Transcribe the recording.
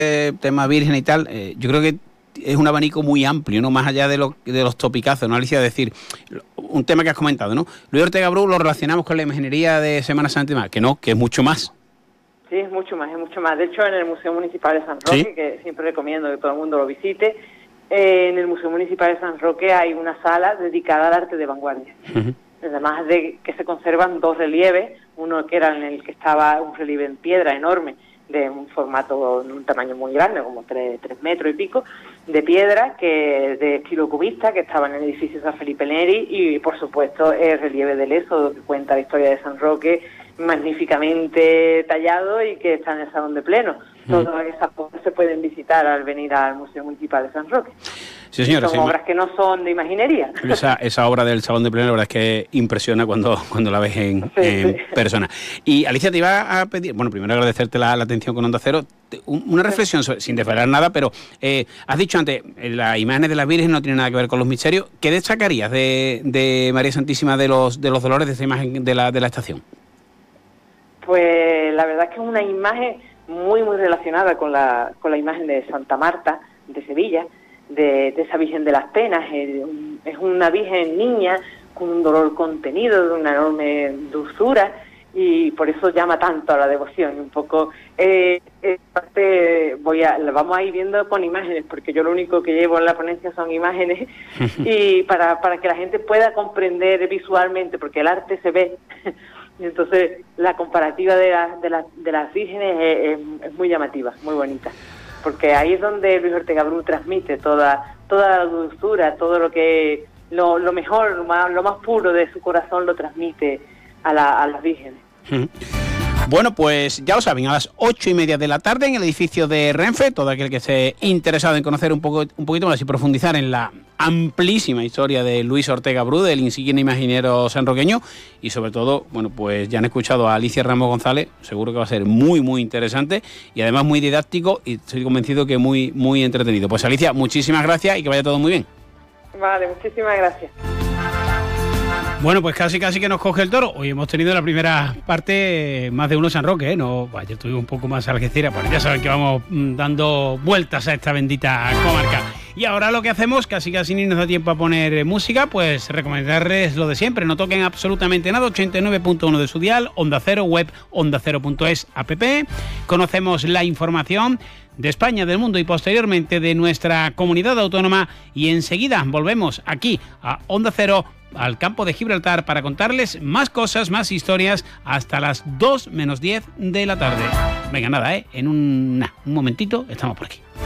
tema virgen y tal, yo creo que es un abanico muy amplio, ¿no? Más allá de los topicazos, ¿no, Alicia? Es decir, un tema que has comentado, ¿no? Luis Ortega Bru lo relacionamos con la imaginería de Semana Santa y más, que no, que es mucho más. Sí, es mucho más, es mucho más. De hecho, en el Museo Municipal de San Roque, ¿sí?, que siempre recomiendo que todo el mundo lo visite, en el Museo Municipal de San Roque hay una sala dedicada al arte de vanguardia. Uh-huh. Además de que se conservan dos relieves, uno que era en el que estaba un relieve en piedra enorme, de un formato, de un tamaño muy grande, como 3 metros y pico, de piedra, que de estilo cubista, que estaba en el edificio San Felipe Neri, y por supuesto el relieve del Éxodo, que cuenta la historia de San Roque, magníficamente tallado y que está en el Salón de Pleno. Todas esas cosas se pueden visitar al venir al Museo Municipal de San Roque. Sí, señora. Son obras que no son de imaginería. Esa obra del Salón de Pleno, la verdad es que impresiona cuando la ves en persona. Y Alicia, te iba a pedir, bueno, primero agradecerte la atención con Onda Cero, una reflexión sin desvelar nada, pero has dicho antes, las imágenes de las Virgen no tienen nada que ver con los misterios. ¿Qué destacarías de María Santísima de los Dolores, de esa imagen de la estación? Pues la verdad es que es una imagen muy relacionada con la imagen de Santa Marta de Sevilla, de esa Virgen de las Penas. Es una Virgen niña con un dolor contenido, de una enorme dulzura, y por eso llama tanto a la devoción. Un poco vamos a ir viendo con imágenes, porque yo lo único que llevo en la ponencia son imágenes, y para que la gente pueda comprender visualmente, porque el arte se ve. Entonces la comparativa de las vírgenes es muy llamativa, muy bonita, porque ahí es donde Luis Ortega Bru transmite toda la dulzura, todo lo mejor, lo más puro de su corazón lo transmite a las vírgenes. Bueno, pues ya lo saben, a las 8:30 de la tarde en el edificio de Renfe, todo aquel que esté interesado en conocer un poquito más y profundizar en la amplísima historia de Luis Ortega Bru, del insigne imaginero sanroqueño, y sobre todo, bueno, pues ya han escuchado a Alicia Ramos González, seguro que va a ser muy interesante y además muy didáctico, y estoy convencido que muy entretenido. Pues Alicia, muchísimas gracias y que vaya todo muy bien. Vale, muchísimas gracias. Bueno, pues casi que nos coge el toro. Hoy hemos tenido la primera parte más de uno San Roque, ¿eh? No, yo estuve un poco más Algeciras, pues ya saben que vamos dando vueltas a esta bendita comarca. Y ahora lo que hacemos, casi ni nos da tiempo a poner música, pues recomendarles lo de siempre. No toquen absolutamente nada, 89.1 de su dial, Onda Cero, web ondacero.es, app. Conocemos la información de España, del mundo y posteriormente de nuestra comunidad autónoma, y enseguida volvemos aquí a Onda Cero, al campo de Gibraltar, para contarles más cosas, más historias, hasta las 2 menos 10 de la tarde. Venga, nada, en un momentito estamos por aquí.